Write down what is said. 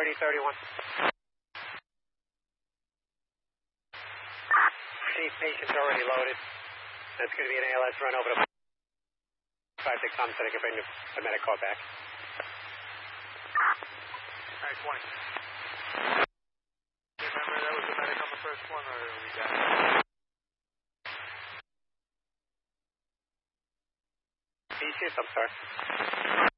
3031. Patient's already loaded. That's going to be an ALS run over to 56 Tom so they can bring the medic call back. All right, 20. Remember that was the medic on the first one, or we got it? I'm sorry.